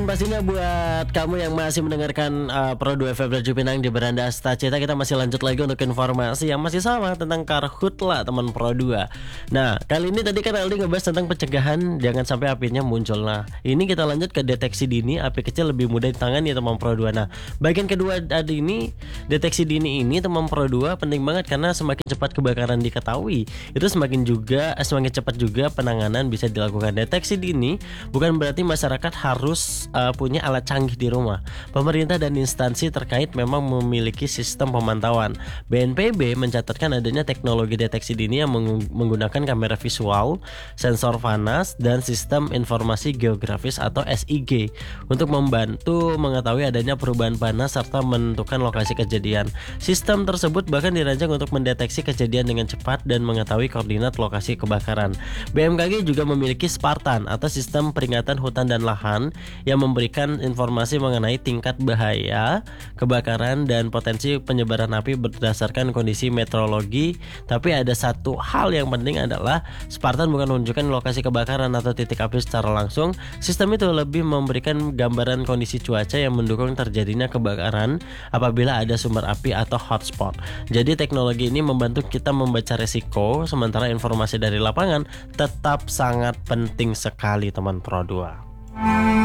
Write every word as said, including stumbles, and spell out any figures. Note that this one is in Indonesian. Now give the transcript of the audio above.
Pastinya buat kamu yang masih mendengarkan uh, Pro dua F M Radio Pinang di Beranda Stacita, kita masih lanjut lagi untuk informasi yang masih sama tentang karhutla teman Pro dua. Nah, kali ini tadi kan Aldi ngebahas tentang pencegahan jangan sampai apinya muncul. Nah, ini kita lanjut ke deteksi dini, api kecil lebih mudah ditangani ya teman Pro dua. Nah, bagian kedua tadi ini, deteksi dini ini teman Pro dua penting banget karena semakin cepat kebakaran diketahui, itu semakin juga eh, semakin cepat juga penanganan bisa dilakukan. Deteksi dini bukan berarti masyarakat harus Uh, punya alat canggih di rumah. Pemerintah dan instansi terkait memang memiliki sistem pemantauan. B N P B mencatatkan adanya teknologi deteksi dini yang meng- menggunakan kamera visual, sensor panas, dan sistem informasi geografis atau S I G untuk membantu mengetahui adanya perubahan panas serta menentukan lokasi kejadian. Sistem tersebut bahkan dirancang untuk mendeteksi kejadian dengan cepat dan mengetahui koordinat lokasi kebakaran. B M K G juga memiliki Spartan atau sistem peringatan hutan dan lahan yang memberikan informasi mengenai tingkat bahaya kebakaran dan potensi penyebaran api berdasarkan kondisi meteorologi. Tapi ada satu hal yang penting adalah Spartan bukan menunjukkan lokasi kebakaran atau titik api secara langsung. Sistem itu lebih memberikan gambaran kondisi cuaca yang mendukung terjadinya kebakaran apabila ada sumber api atau hotspot. Jadi teknologi ini membantu kita membaca resiko, sementara informasi dari lapangan tetap sangat penting sekali teman Pro dua.